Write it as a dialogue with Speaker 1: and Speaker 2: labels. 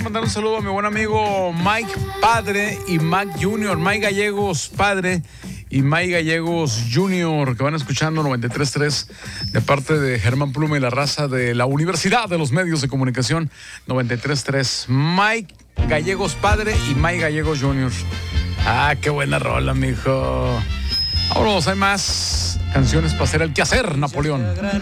Speaker 1: mandar un saludo a mi buen amigo Mike Padre y Mac Jr., Mike Gallegos Padre y Mike Gallegos Jr., que van escuchando 93.3 de parte de Germán Pluma y la raza de la Universidad de los Medios de Comunicación 93.3. Mike Gallegos Padre y Mike Gallegos Jr. Ah, qué buena rola, mijo. Vámonos, hay más canciones para hacer el quehacer, Napoleón.